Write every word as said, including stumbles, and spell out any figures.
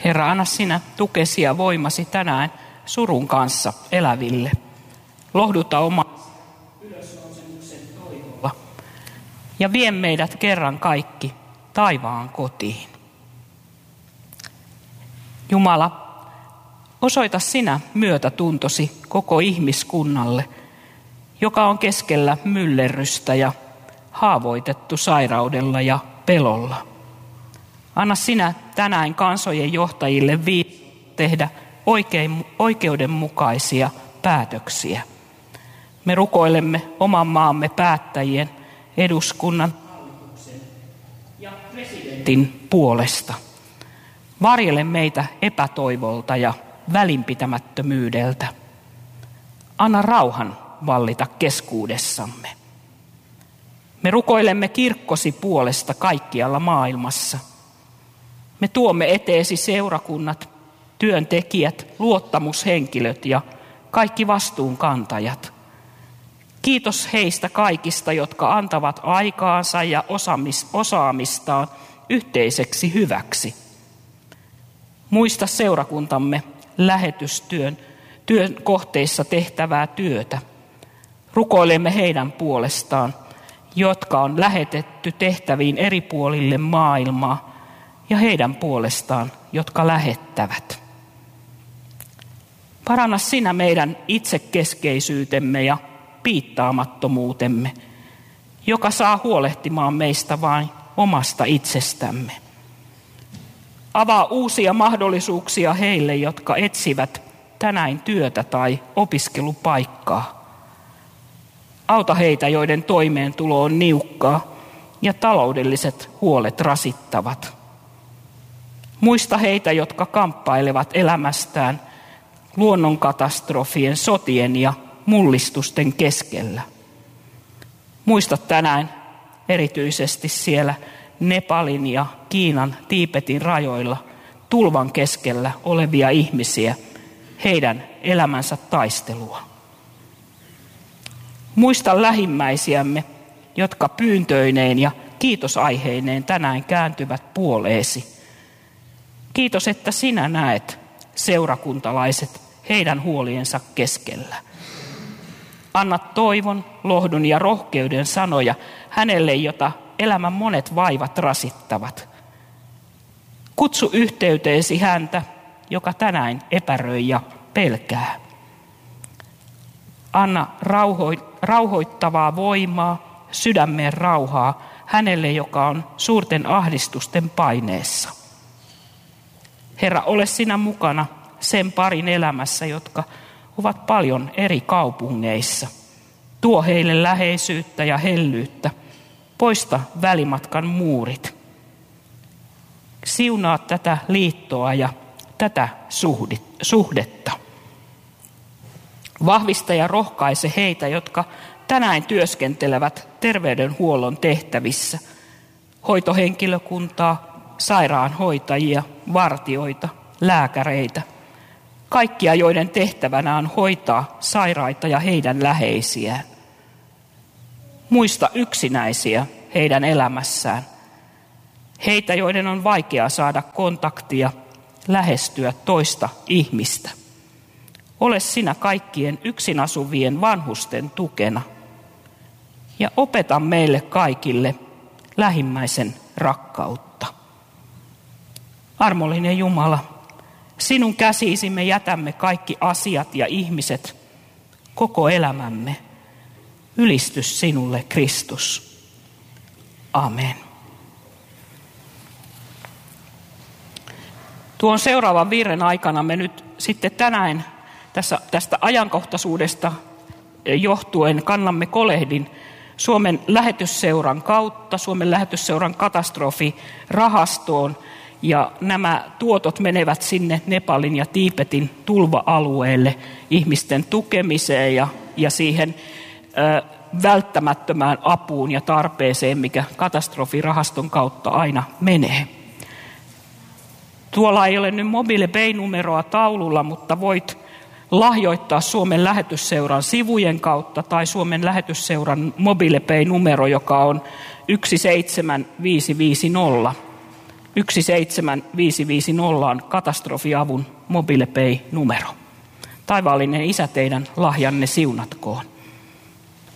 Herra, anna sinä tukesi ja voimasi tänään surun kanssa eläville. Lohduta oma ylösnousemuksen toivolla ja vie meidät kerran kaikki taivaan kotiin. Jumala, osoita sinä myötätuntosi koko ihmiskunnalle, joka on keskellä myllerrystä ja haavoitettu sairaudella ja pelolla. Anna sinä tänään kansojen johtajille viisautta tehdä oikein, oikeudenmukaisia päätöksiä. Me rukoilemme oman maamme päättäjien, eduskunnan, hallituksen ja presidentin puolesta. Varjele meitä epätoivolta ja välinpitämättömyydeltä. Anna rauhan vallita keskuudessamme. Me rukoilemme kirkkosi puolesta kaikkialla maailmassa. Me tuomme eteesi seurakunnat, työntekijät, luottamushenkilöt ja kaikki vastuunkantajat. Kiitos heistä kaikista, jotka antavat aikaansa ja osaamistaan yhteiseksi hyväksi. Muista seurakuntamme lähetystyön työn kohteissa tehtävää työtä. Rukoilemme heidän puolestaan, jotka on lähetetty tehtäviin eri puolille maailmaa, ja heidän puolestaan, jotka lähettävät. Paranna sinä meidän itsekeskeisyytemme ja piittaamattomuutemme, joka saa huolehtimaan meistä vain omasta itsestämme. Avaa uusia mahdollisuuksia heille, jotka etsivät tänään työtä tai opiskelupaikkaa. Auta heitä, joiden toimeentulo on niukkaa ja taloudelliset huolet rasittavat. Muista heitä, jotka kamppailevat elämästään luonnonkatastrofien, sotien ja mullistusten keskellä. Muista tänään erityisesti siellä Nepalin ja Kiinan Tiibetin rajoilla tulvan keskellä olevia ihmisiä, heidän elämänsä taistelua. Muista lähimmäisiämme, jotka pyyntöineen ja kiitosaiheineen tänään kääntyvät puoleesi. Kiitos, että sinä näet seurakuntalaiset heidän huoliensa keskellä. Anna toivon, lohdun ja rohkeuden sanoja hänelle, jota elämän monet vaivat rasittavat. Kutsu yhteyteesi häntä, joka tänään epäröi ja pelkää. Anna rauhoittavaa voimaa, sydämeen rauhaa hänelle, joka on suurten ahdistusten paineessa. Herra, ole sinä mukana sen parin elämässä, jotka ovat paljon eri kaupungeissa. Tuo heille läheisyyttä ja hellyyttä. Poista välimatkan muurit. Siunaa tätä liittoa ja tätä suhdetta. Vahvista ja rohkaise heitä, jotka tänään työskentelevät terveydenhuollon tehtävissä. Hoitohenkilökuntaa, sairaanhoitajia, vartijoita, lääkäreitä. Kaikkia, joiden tehtävänä on hoitaa sairaita ja heidän läheisiään. Muista yksinäisiä heidän elämässään. Heitä, joiden on vaikea saada kontaktia, lähestyä toista ihmistä. Ole sinä kaikkien yksin asuvien vanhusten tukena. Ja opeta meille kaikille lähimmäisen rakkautta. Armollinen Jumala, sinun käsiisi me jätämme kaikki asiat ja ihmiset, koko elämämme. Ylistys sinulle, Kristus. Amen. Tuon seuraavan virren aikana me nyt sitten tänään tässä, tästä ajankohtaisuudesta johtuen kannamme kolehdin Suomen lähetysseuran kautta, Suomen lähetysseuran katastrofirahastoon, ja nämä tuotot menevät sinne Nepalin ja Tiibetin tulva-alueelle ihmisten tukemiseen ja, ja siihen ö, välttämättömään apuun ja tarpeeseen, mikä katastrofirahaston kautta aina menee. Tuolla ei ole nyt MobilePay-numeroa taululla, mutta voit lahjoittaa Suomen lähetysseuran sivujen kautta tai Suomen lähetysseuran MobilePay-numero, joka on yksi seitsemän viisi viisi nolla. yksi seitsemän viisi viisi nolla on katastrofiavun MobilePay-numero. Taivaallinen Isä, teidän lahjanne siunatkoon.